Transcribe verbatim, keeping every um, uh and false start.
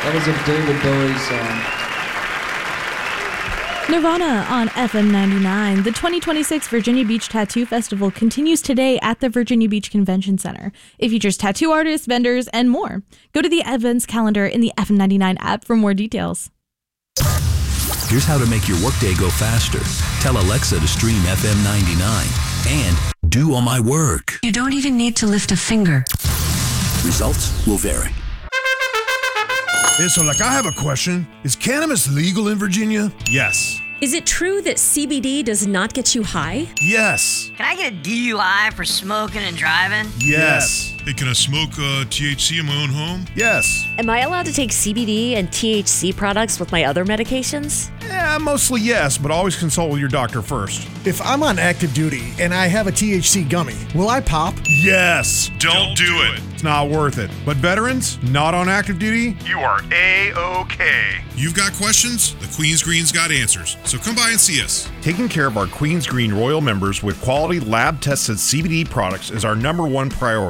That is a David Bowie song. Nirvana on F M ninety-nine. The twenty twenty-six Virginia Beach Tattoo Festival continues today at the Virginia Beach Convention Center. It features tattoo artists, vendors, and more. Go to the events calendar in the F M ninety-nine app for more details. Here's how to make your workday go faster. Tell Alexa to stream F M ninety-nine and do all my work. You don't even need to lift a finger. Results will vary. Yeah, so like I have a question. Is cannabis legal in Virginia? Yes. Is it true that C B D does not get you high? Yes. Can I get a D U I for smoking and driving? Yes. Hey, can I smoke uh, T H C in my own home? Yes. Am I allowed to take C B D and T H C products with my other medications? Yeah, mostly yes, but always consult with your doctor first. If I'm on active duty and I have a T H C gummy, will I pop? Yes. Don't do it. It's not worth it. But veterans, not on active duty, you are A-OK. You've got questions? The Queen's Green's got answers. So come by and see us. Taking care of our Queen's Green Royal members with quality lab-tested C B D products is our number one priority.